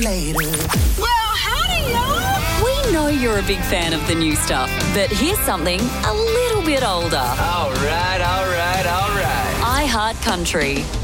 later. Well, howdy, y'all. We know you're a big fan of the new stuff, but here's something a little bit older. All right. iHeart Country.